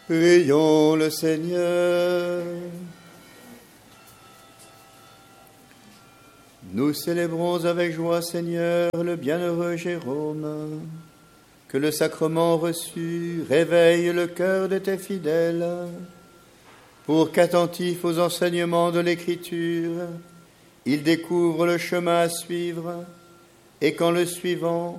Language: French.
Prions le Seigneur. Nous célébrons avec joie, Seigneur, le bienheureux Jérôme. Que le sacrement reçu réveille le cœur de tes fidèles, pour qu'attentifs aux enseignements de l'Écriture, ils découvrent le chemin à suivre, et qu'en le suivant,